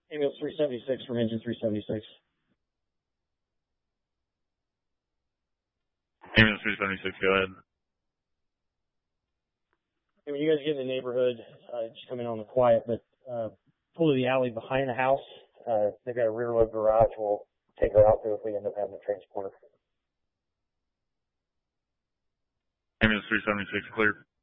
Ambulance 376 from engine 376. Ambulance 376, go ahead. And when you guys get in the neighborhood, just come in on the quiet, but pull to the alley behind the house. They've got a rear load garage. We'll take her out there if we end up having to transport her. Ambulance 376, clear.